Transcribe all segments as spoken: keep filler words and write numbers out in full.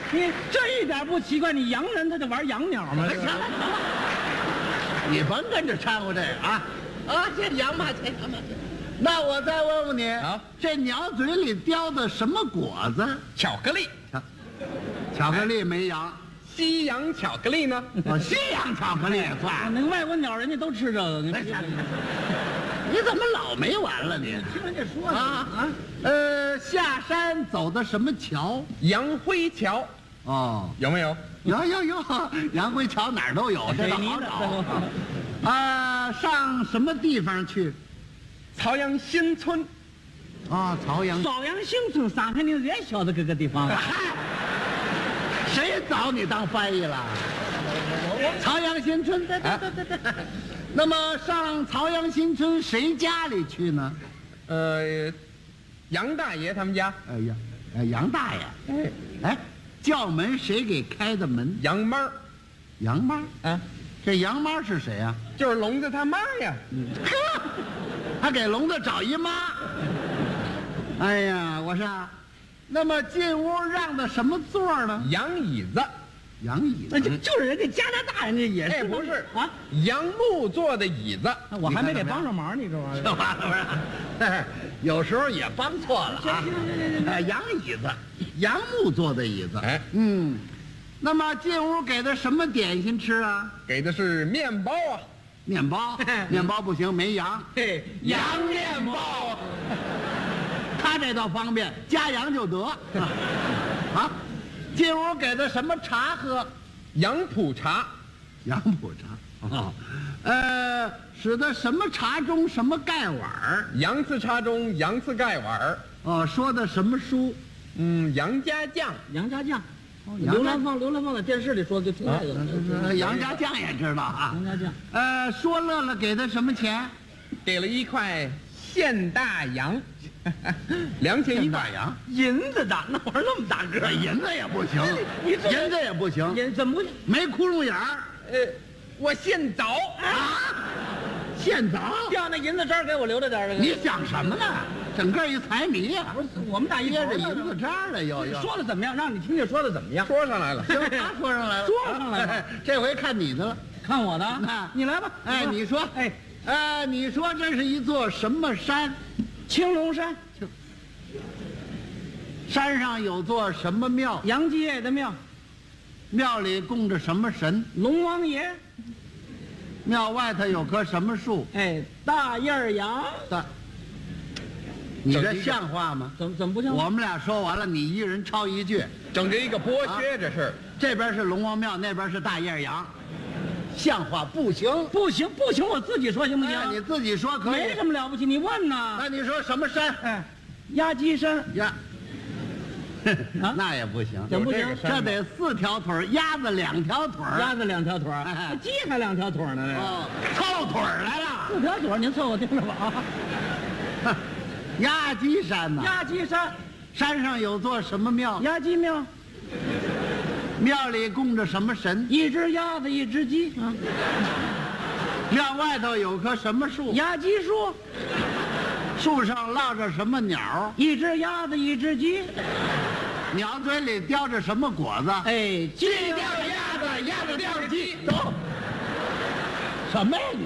你这一点不奇怪，你洋人他就玩洋鸟嘛。 你甭跟着掺和这个啊啊！这洋嘛，这洋嘛。那我再问问你啊， 这鸟嘴里叼的什么果子？ 巧克力， 巧克力没洋。 西洋巧克力呢？ 哦，西洋巧克力也算。 那个外国鸟人家都吃这个，你你怎么老没完了你？ 听人家说啊啊！呃，下山走的什么桥？ 杨辉桥哦， 有没有？ 有有有，杨辉桥哪儿都有，这个好找。啊，上什么地方去？ 朝阳新村。 啊，朝阳。 朝阳新村，上海人也晓得这个地方。 谁找你当翻译了？朝阳新村，对对对对对。那么上朝阳新村谁家里去呢？ 呃，杨大爷他们家。 哎呀，哎，杨大爷。哎，哎，叫门谁给开的门？ 杨妈。 杨妈。 啊， 这杨妈是谁呀？ 就是聋子他妈呀。 呵，还给聋子找一妈。哎呀，我说。那么进屋让的什么座呢？ 洋椅子， 洋椅子， 那就就是人家加拿大人家也是。 哎，不是啊， 杨木做的椅子， 我还没给帮上忙，你这玩意儿。 这完了不是？有时候也帮错了啊。哎，洋椅子，杨木做的椅子。 哎， 嗯，那么进屋给的什么点心吃啊？ 给的是面包啊， 面包，面包不行，没羊。 嘿， 洋面包。他这倒方便，加羊就得。啊，进屋给的什么茶喝？ 杨浦茶， 杨浦茶。啊，呃，使得什么茶中什么盖碗儿？ 洋次茶中洋次盖碗儿。 哦，说的什么书？ 嗯，杨家将， 杨家将。 杨刘兰芳，刘兰芳在电视里说的就听这个。 杨家将也知道啊。 杨家将。 呃，说乐了给他什么钱？ 给了一块现大洋。两钱一大洋， 银子的那玩意儿那么大个， 银子也不行，银子也不行， 银怎么不行？ 没窟窿眼儿。 呃，我现凿啊，现凿， 掉那银子渣给我留着点儿。 你想什么呢？整个一财迷呀！ 不是我们大掖着银子渣了又又。 说的怎么样？让你听听说的怎么样？ 说上来了， 行，他说上来了， 说上来了。 这回看你的了， 看我的。你来吧。 哎，你说， 哎， 呃，你说这是一座什么山？ 青龙山。 山上有座什么庙？ 杨继业的庙。 庙里供着什么神？ 龙王爷。 庙外头有棵什么树？ 哎，大叶杨。 大。你这像话吗？ 怎么怎么不像话？ 我们俩说完了，你一人抄一句， 整这一个剥削，这是。 这边是龙王庙，那边是大叶杨，像话不行？ 不行不行，我自己说行不行？ 哎、你自己说可以， 没什么了不起，你问呐。 那你说什么山？ 哎，压鸡山压。啊，那也不行， 怎么不行？ 这得四条腿，鸭子两条腿， 鸭子两条腿，哎，鸡还两条腿呢。 哦，凑腿来了， 四条腿，您凑合听着吧啊。压鸡山呐， 压鸡山， 山上有座什么庙？ 压鸡庙。 庙里供着什么神？ 一只鸭子，一只鸡啊。 庙外头有棵什么树？ 压鸡树。 树上落着什么鸟？ 一只鸭子，一只鸡。 鸟嘴里叼着什么果子？ 哎， 鸡叼着鸭子，鸭子叼着鸡。走。什么呀你？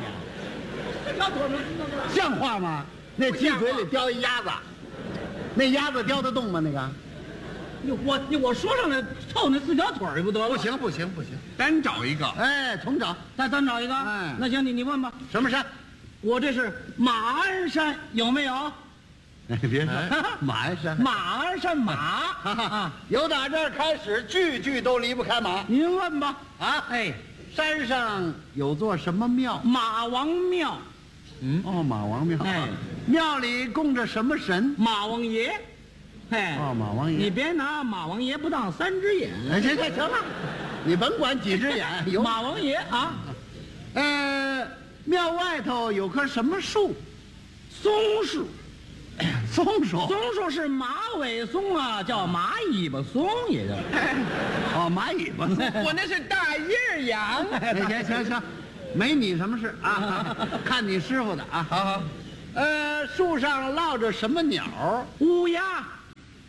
像话吗？那鸡嘴里叼一鸭子，那鸭子叼得动吗？那个？ 你我你我说上来凑那四条腿儿不得了？ 不行不行不行， 单找一个。 哎，重找， 再单找一个。 哎， 那行，你你问吧。 什么山？ 我这是马鞍山，有没有？ 哎，别说马鞍山， 马鞍山马啊，由打这儿开始，句句都离不开马。 您问吧。 啊，哎，山上有座什么庙？ 马王庙。 嗯，哦，马王庙。 哎， 庙里供着什么神？ 马王爷。哎， 哦，马王爷。 你别拿马王爷不当三只眼。 哎，行行行了，你甭管几只眼，有马王爷啊。 呃，庙外头有棵什么树？ 松树。 松树， 松树是马尾松啊，叫马尾巴松也叫。 哦，马尾巴松， 我那是大叶杨。 行行行，没你什么事啊，看你师傅的啊。 好好， 呃，树上落着什么鸟？ 乌鸦。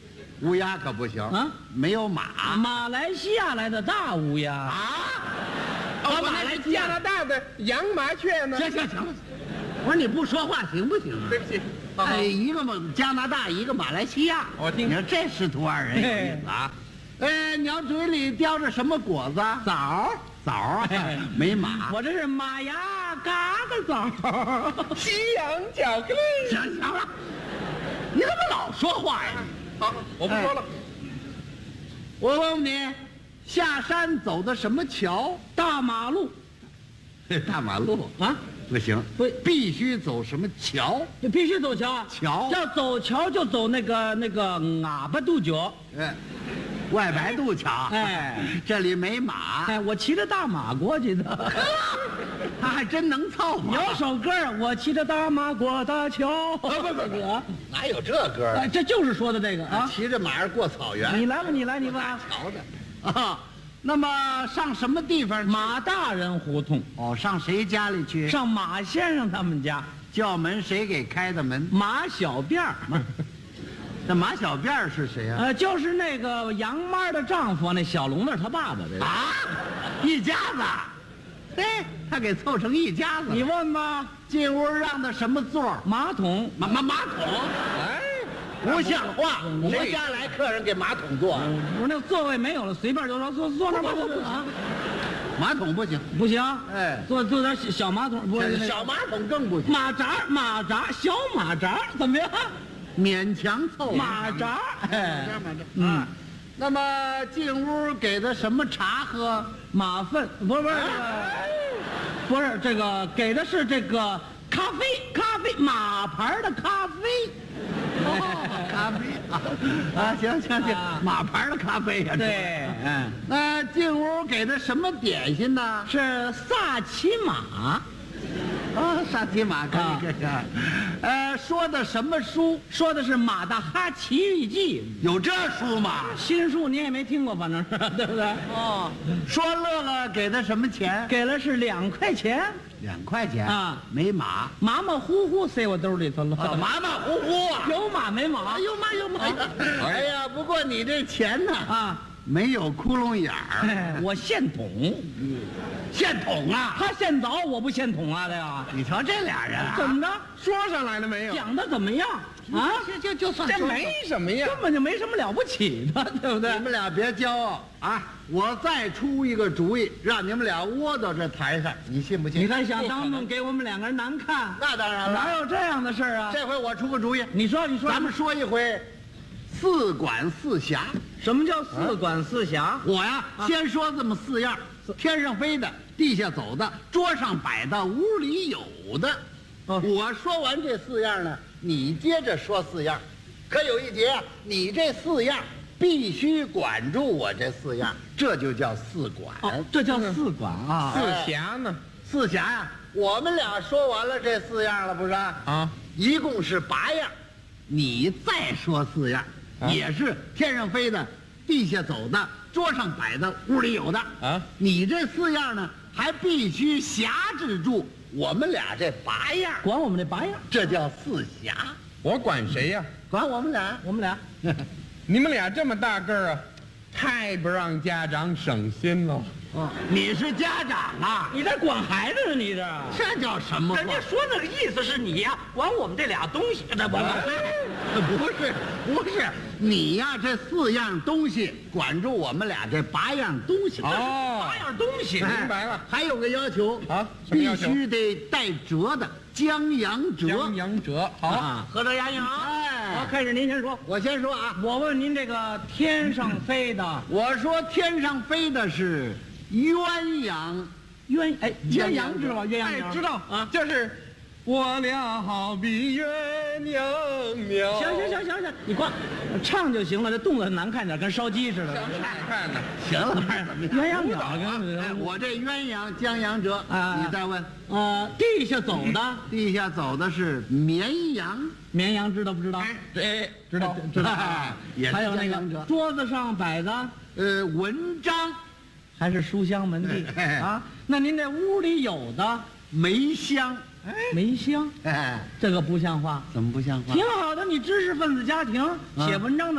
乌鸦可不行啊， 没有马马来西亚来的大乌鸦。 啊。 哦，马来加拿大的洋麻雀呢？ 行行行了，我说你不说话行不行啊？ 对不起，好好哎，一个马加拿大，一个马来西亚。 我听你说这师徒二人有意思啊。呃，鸟嘴里叼着什么果子？ 枣， 枣啊，没马。 我这是马牙嘎嘎枣。 西洋巧克力。 行行了，你怎么老说话呀？ 好，我不说了。 我问问你，下山走的什么桥？ 大马路大马路啊， 不行， 不必须走什么桥？ 就必须走桥啊。 桥要走桥就走那个那个喇叭渡桥。 哎，外白渡桥。 哎， 这里没马， 哎，我骑着大马过去的。 他还真能凑合。 有首歌儿，我骑着大马过大桥。不不不， 哪有这歌哎，这就是说的这个啊。 骑着马儿过草原。 你来吧，你来，你吧。 瞧的啊。那么上什么地方去？ 马大人胡同， 哦，上谁家里去？ 上马先生他们家。 叫门谁给开的门？ 马小辫儿， 那马小辫儿是谁啊？ 呃，就是那个杨妈的丈夫，那小龙那是他爸爸。这个啊，一家子。嘿，他给凑成一家子。 你问吧。 进屋让的什么座？ 马桶， 马马马桶。 哎， 不像话！ 嗯谁家来客人给马桶坐？ 我说那个座位没有了，随便就说坐坐那儿吧。啊， 马桶不行， 不行。 哎坐坐点小小马桶，不是那个小马桶更不行， 马扎马扎小马扎怎么样？ 勉强凑合。 马扎，哎， 马扎嗯啊。那么进屋给的什么茶喝？ 马粪，不是不是这个，不是这个，给的是这个咖啡，咖啡马牌的咖啡。 哦，咖啡啊啊，行行行， 啊马牌的咖啡呀。 对，嗯， 那进屋给的什么点心呢？ 是萨其马。 啊，沙琪玛，可啊以可以。呃，说的什么书？ 说的是《马大哈奇遇记有这书吗？》， 新书你也没听过，反正是对不对？ 哦，说乐乐给的什么钱？ 给了是两块钱， 两块钱啊没马， 马马虎虎塞我兜里头了。 啊马马虎虎啊。 有马没马？ 有马有马。哎呀，不过你这钱呢啊， 没有窟窿眼儿， 哎，我现捅， 现捅啊！ 他现凿，我不现捅啊，这个你瞧这俩人啊， 怎么着？ 说上来了没有？ 讲的怎么样啊？ 就就就算说这没什么呀。 根本就没什么了不起的，对不对你？们俩别骄傲啊！我再出一个主意，让你们俩窝到这台上，你信不信？ 你还想当众给我们两个人难看？ 那当然了， 哪有这样的事儿啊？ 这回我出个主意， 你说，你说， 咱们说一回四管四辖。 什么叫四管四辖？ 我呀， 啊先说这么四样：天上飞的，地下走的，桌上摆的，屋里有的。 哦我说完这四样呢，你接着说四样。可有一节啊，你这四样必须管住我这四样，这就叫四管。 哦，这叫四管啊。 四侠呢？ 四辖呀，我们俩说完了这四样了，不是？ 啊， 一共是八样，你再说四样， 啊也是天上飞的，地下走的，桌上摆的，屋里有的。 啊， 你这四样呢，还必须辖制住我们俩这八样， 管我们这八样， 这叫四辖。 我管谁呀？ 管我们俩， 我们俩你们俩这么大个儿啊，太不让家长省心了。 哦，你是家长啊， 你这管孩子呢？你这， 这叫什么话？ 人家说那个意思是你呀，管我们这俩东西，那我不是不是，你呀这四样东西管住我们俩这八样东西。 哦八样东西。 哎明白了还有个要求啊什么必要求须得带折的江洋折。 江洋折，好， 啊， 合着杨洋， 哎好，开始您先说。 我先说啊， 我问您这个天上飞的我说天上飞的是鸳鸯， 鸳，哎，鸳鸯知道吧？鸳鸯鸟， 哎知道啊。 就是我俩好比鸳鸯鸟。 行行行行行，你光唱就行了，这动作难看点，跟烧鸡似的。 看看呢。 行了， 鸳鸯鸟哎， 跟我这鸳鸯江洋折， 啊你再问。 呃，地下走的地下走的是绵羊， 绵羊，知道不知道？ 哎， 知道知道。 也是还有那江洋折个桌子上摆的呃，文章还是书香门第哎啊？那您这屋里有的梅香， 梅香， 哎， 这个不像话。 怎么不像话？ 挺好的，你知识分子家庭写文章的。